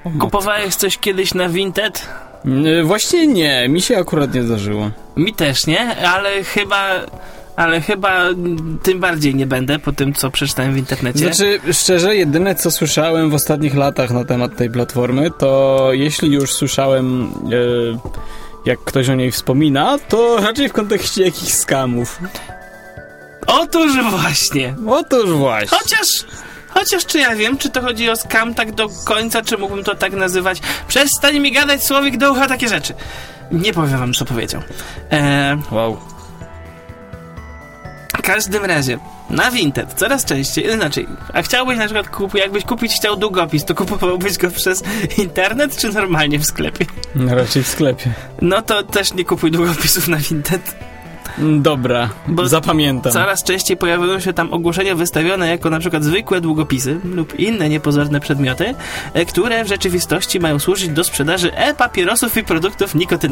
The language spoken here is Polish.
Kupowałeś coś kiedyś na Vinted? Właśnie nie, mi się akurat nie zdarzyło. Mi też nie, ale chyba tym bardziej nie będę po tym, co przeczytałem w internecie. Znaczy, szczerze, jedyne co słyszałem w ostatnich latach na temat tej platformy, to jeśli już słyszałem, jak ktoś o niej wspomina, to raczej w kontekście jakichś skamów. Otóż właśnie. Chociaż czy ja wiem, czy to chodzi o scam tak do końca, czy mógłbym to tak nazywać? Przestań mi gadać, Słowik, do ucha takie rzeczy. Nie powiem wam, co powiedział. Wow. W każdym razie, na Vinted coraz częściej, inaczej, a chciałbyś na przykład jakbyś kupić chciał długopis, to kupowałbyś go przez internet, czy normalnie w sklepie? No, raczej w sklepie. No to też nie kupuj długopisów na Vinted. Dobra, bo zapamiętam. Coraz częściej pojawiają się tam ogłoszenia wystawione jako na przykład zwykłe długopisy lub inne niepozorne przedmioty, które w rzeczywistości mają służyć do sprzedaży e-papierosów i produktów nikotynowych.